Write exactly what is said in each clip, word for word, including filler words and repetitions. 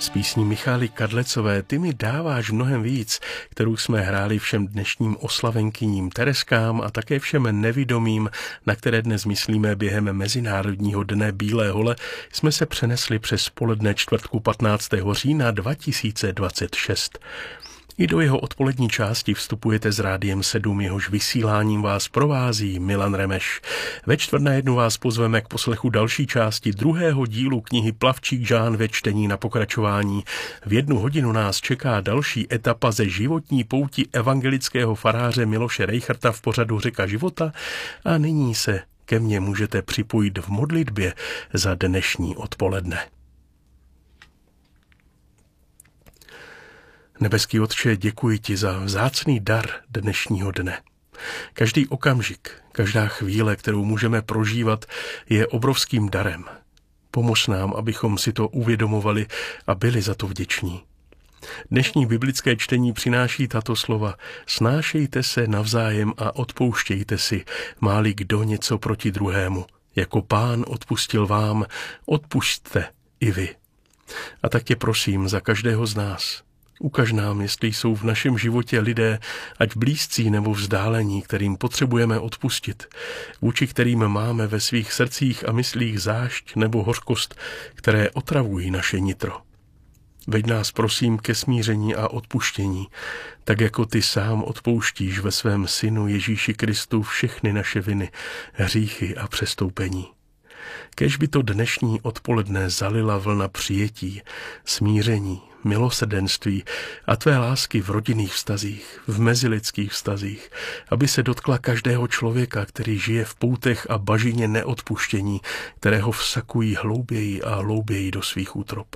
Z písní Michály Kadlecové Ty mi dáváš mnohem víc, kterou jsme hráli všem dnešním oslavenkyním Tereskám a také všem nevidomým, na které dnes myslíme během Mezinárodního dne Bílé hole, jsme se přenesli přes poledne čtvrtku patnáctého října dva tisíce dvacet šest. I do jeho odpolední části vstupujete s Rádiem sedm, jehož vysíláním vás provází Milan Remeš. Ve čtvrt na jednu vás pozveme k poslechu další části druhého dílu knihy Plavčík Žán ve čtení na pokračování. V jednu hodinu nás čeká další etapa ze životní pouti evangelického faráře Miloše Rejchrta v pořadu Řeka života a nyní se ke mně můžete připojit v modlitbě za dnešní odpoledne. Nebeský Otče, děkuji ti za vzácný dar dnešního dne. Každý okamžik, každá chvíle, kterou můžeme prožívat, je obrovským darem. Pomož nám, abychom si to uvědomovali a byli za to vděční. Dnešní biblické čtení přináší tato slova: snášejte se navzájem a odpouštějte si, má-li kdo něco proti druhému. Jako Pán odpustil vám, odpusťte i vy. A tak tě prosím za každého z nás. Ukaž nám, jestli jsou v našem životě lidé, ať blízcí nebo vzdálení, kterým potřebujeme odpustit, vůči kterým máme ve svých srdcích a myslích zášť nebo hořkost, které otravují naše nitro. Veď nás prosím ke smíření a odpuštění, tak jako ty sám odpouštíš ve svém Synu Ježíši Kristu všechny naše viny, hříchy a přestoupení. Kéž by to dnešní odpoledne zalila vlna přijetí, smíření, milosrdenství a tvé lásky v rodinných vztazích, v mezilidských vztazích, aby se dotkla každého člověka, který žije v poutech a bažině neodpuštění, které ho vsakují hlouběji a hlouběji do svých útrop.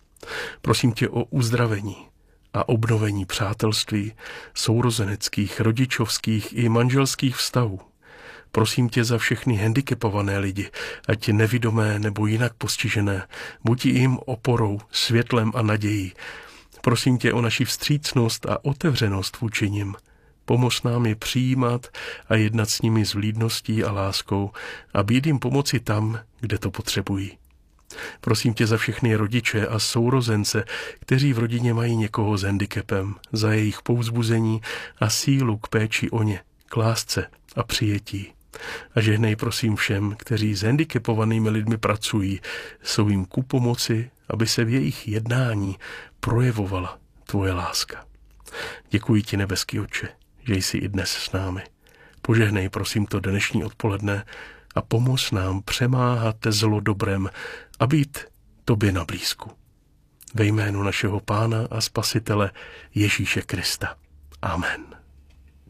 Prosím tě o uzdravení a obnovení přátelství, sourozeneckých, rodičovských i manželských vztahů. Prosím tě za všechny handicapované lidi, ať nevidomé nebo jinak postižené, buď jim oporou, světlem a nadějí. Prosím tě o naši vstřícnost a otevřenost vůči nim. Pomoz nám je přijímat a jednat s nimi s vlídností a láskou a být jim pomoci tam, kde to potřebují. Prosím tě za všechny rodiče a sourozence, kteří v rodině mají někoho s handicapem, za jejich povzbuzení a sílu k péči o ně, k lásce a přijetí. A žehnej prosím všem, kteří s handicapovanými lidmi pracují, jsou jim ku pomoci, aby se v jejich jednání projevovala tvoje láska. Děkuji ti, nebeský Otče, že jsi i dnes s námi. Požehnej prosím to dnešní odpoledne a pomoz nám přemáhat zlo dobrem a být tobě na blízku. Ve jménu našeho Pána a Spasitele Ježíše Krista. Amen.